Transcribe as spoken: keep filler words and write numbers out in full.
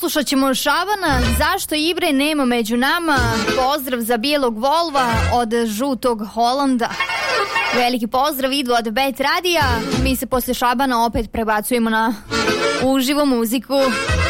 Poslušat ćemo Šabana, zašto Jevrej nema među nama, pozdrav za bijelog Volva od žutog Holanda. Veliki pozdrav idu od Bet Radija, mi se posle Šabana opet prebacujemo na uživo muziku.